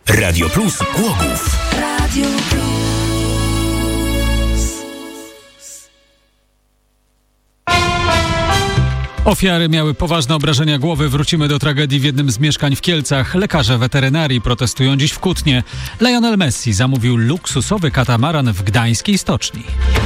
Radio Plus Głogów. Radio Plus. Ofiary miały poważne obrażenia głowy. Wrócimy do tragedii w jednym z mieszkań w Kielcach. Lekarze weterynarii protestują dziś w Kutnie. Lionel Messi zamówił luksusowy katamaran w gdańskiej stoczni.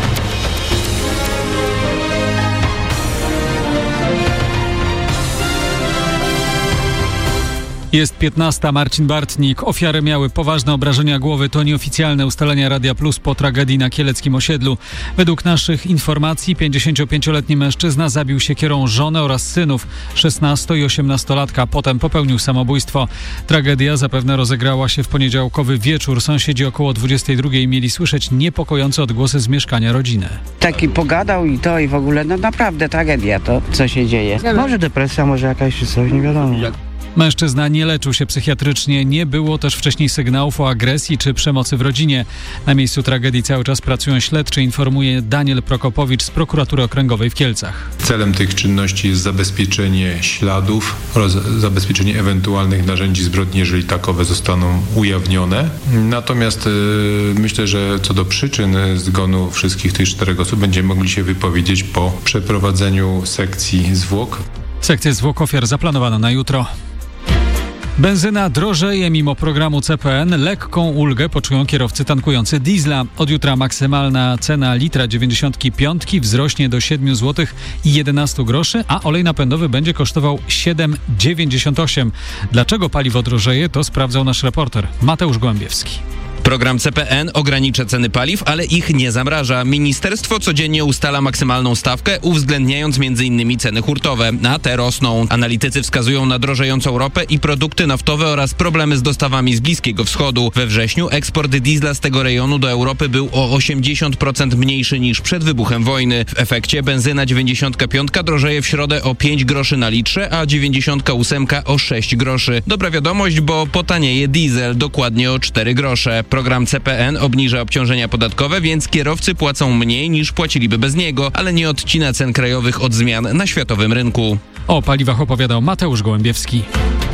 Jest 15. Marcin Bartnik. Ofiary miały poważne obrażenia głowy. To nieoficjalne ustalenia Radia Plus po tragedii na kieleckim osiedlu. Według naszych informacji 55-letni mężczyzna zabił siekierą żonę oraz synów, 16- i 18-latka. Potem popełnił samobójstwo. Tragedia zapewne rozegrała się w poniedziałkowy wieczór. Sąsiedzi około 22 mieli słyszeć niepokojące odgłosy z mieszkania rodziny. Taki pogadał i to i w ogóle, no naprawdę tragedia to, co się dzieje. Może depresja, może jakaś czy coś, nie wiadomo. Mężczyzna nie leczył się psychiatrycznie, nie było też wcześniej sygnałów o agresji czy przemocy w rodzinie. Na miejscu tragedii cały czas pracują śledczy, informuje Daniel Prokopowicz z Prokuratury Okręgowej w Kielcach. Celem tych czynności jest zabezpieczenie śladów oraz zabezpieczenie ewentualnych narzędzi zbrodni, jeżeli takowe zostaną ujawnione. Natomiast myślę, że co do przyczyn zgonu wszystkich tych 4 osób będziemy mogli się wypowiedzieć po przeprowadzeniu sekcji zwłok. Sekcję zwłok ofiar zaplanowano na jutro. Benzyna drożeje mimo programu CPN. Lekką ulgę poczują kierowcy tankujący diesla. Od jutra maksymalna cena litra 95 wzrośnie do 7 zł i 11 groszy, a olej napędowy będzie kosztował 7,98. Dlaczego paliwo drożeje, to sprawdzał nasz reporter Mateusz Głębiewski. Program CPN ogranicza ceny paliw, ale ich nie zamraża. Ministerstwo codziennie ustala maksymalną stawkę, uwzględniając m.in. ceny hurtowe, a te rosną. Analitycy wskazują na drożejącą ropę i produkty naftowe oraz problemy z dostawami z Bliskiego Wschodu. We wrześniu eksport diesla z tego rejonu do Europy był o 80% mniejszy niż przed wybuchem wojny. W efekcie benzyna 95 drożeje w środę o 5 groszy na litrze, a 98 o 6 groszy. Dobra wiadomość, bo potanieje diesel dokładnie o 4 grosze. Program CPN obniża obciążenia podatkowe, więc kierowcy płacą mniej niż płaciliby bez niego, ale nie odcina cen krajowych od zmian na światowym rynku. O paliwach opowiadał Mateusz Gołębiewski.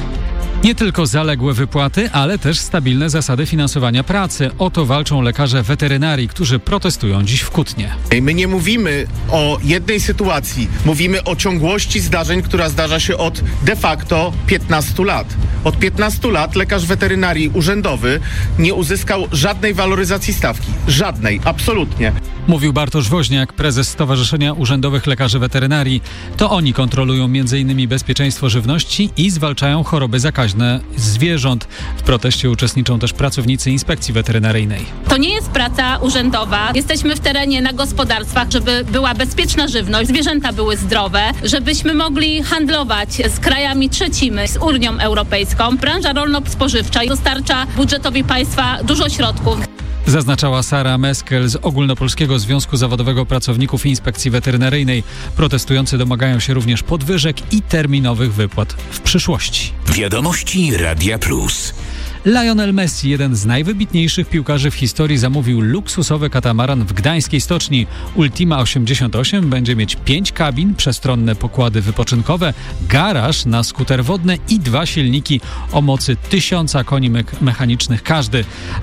Nie tylko zaległe wypłaty, ale też stabilne zasady finansowania pracy. O to walczą lekarze weterynarii, którzy protestują dziś w Kutnie. My nie mówimy o jednej sytuacji, mówimy o ciągłości zdarzeń, która zdarza się od de facto 15 lat. Od 15 lat lekarz weterynarii urzędowy nie uzyskał żadnej waloryzacji stawki. Żadnej, absolutnie. Mówił Bartosz Woźniak, prezes Stowarzyszenia Urzędowych Lekarzy Weterynarii. To oni kontrolują m.in. bezpieczeństwo żywności i zwalczają choroby zakaźne zwierząt. W proteście uczestniczą też pracownicy Inspekcji Weterynaryjnej. To nie jest praca urzędowa. Jesteśmy w terenie, na gospodarstwach, żeby była bezpieczna żywność, zwierzęta były zdrowe, żebyśmy mogli handlować z krajami trzecimi, z Unią Europejską. Branża rolno-spożywcza dostarcza budżetowi państwa dużo środków. Zaznaczała Sara Meskel z Ogólnopolskiego Związku Zawodowego Pracowników Inspekcji Weterynaryjnej. Protestujący domagają się również podwyżek i terminowych wypłat w przyszłości. Wiadomości Radia Plus. Lionel Messi, jeden z najwybitniejszych piłkarzy w historii, zamówił luksusowy katamaran w gdańskiej stoczni. Ultima 88 będzie mieć 5 kabin, przestronne pokłady wypoczynkowe, garaż na skuter wodny i 2 silniki o mocy 1000 koni mechanicznych każdy.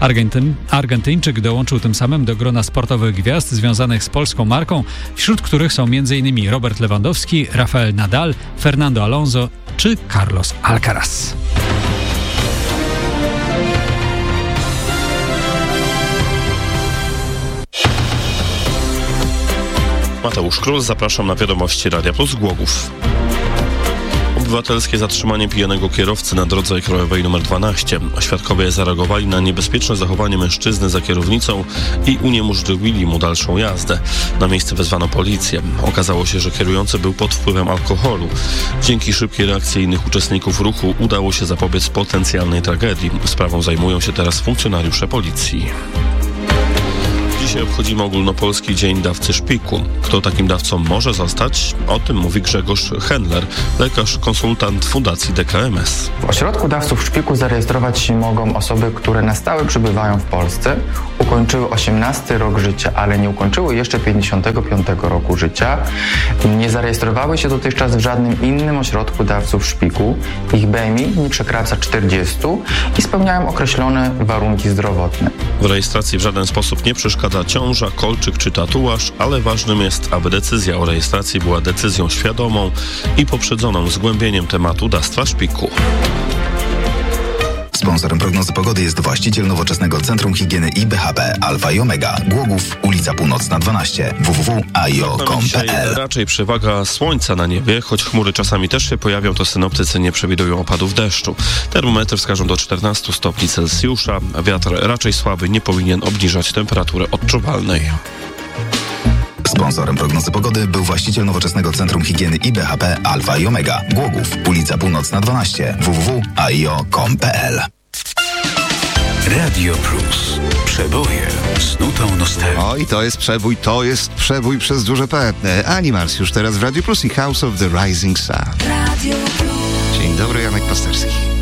Argentyńczyk dołączył tym samym do grona sportowych gwiazd związanych z polską marką, wśród których są m.in. Robert Lewandowski, Rafael Nadal, Fernando Alonso czy Carlos Alcaraz. Mateusz Król, zapraszam na wiadomości Radia Plus Głogów. Obywatelskie zatrzymanie pijanego kierowcy na drodze krajowej nr 12. Świadkowie zareagowali na niebezpieczne zachowanie mężczyzny za kierownicą i uniemożliwili mu dalszą jazdę. Na miejsce wezwano policję. Okazało się, że kierujący był pod wpływem alkoholu. Dzięki szybkiej reakcji innych uczestników ruchu udało się zapobiec potencjalnej tragedii. Sprawą zajmują się teraz funkcjonariusze policji. Dzisiaj obchodzimy ogólnopolski Dzień Dawcy Szpiku. Kto takim dawcą może zostać? O tym mówi Grzegorz Hendler, lekarz, konsultant Fundacji DKMS. W ośrodku dawców szpiku zarejestrować się mogą osoby, które na stałe przebywają w Polsce, ukończyły 18 rok życia, ale nie ukończyły jeszcze 55 roku życia, nie zarejestrowały się dotychczas w żadnym innym ośrodku dawców szpiku, ich BMI nie przekracza 40 i spełniają określone warunki zdrowotne. W rejestracji w żaden sposób nie przeszkadza ciąża, kolczyk czy tatuaż, ale ważnym jest, aby decyzja o rejestracji była decyzją świadomą i poprzedzoną zgłębieniem tematu dawstwa szpiku. Sponsorem prognozy pogody jest właściciel nowoczesnego Centrum Higieny i BHP Alfa i Omega. Głogów, ulica Północna 12, www.aio.com.pl. Raczej przewaga słońca na niebie, choć chmury czasami też się pojawią, to synoptycy nie przewidują opadów deszczu. Termometry wskażą do 14 stopni Celsjusza, a wiatr raczej słaby, nie powinien obniżać temperatury odczuwalnej. Sponsorem prognozy pogody był właściciel nowoczesnego Centrum Higieny i BHP Alfa i Omega. Głogów, ulica Północna 12, www.aio.com.pl. Radio Plus. Przeboje z nutą nostalgii. Oj, to jest przebój przez duże P. Animals już teraz w Radio Plus i House of the Rising Sun. Dzień dobry, Janek Pasterski.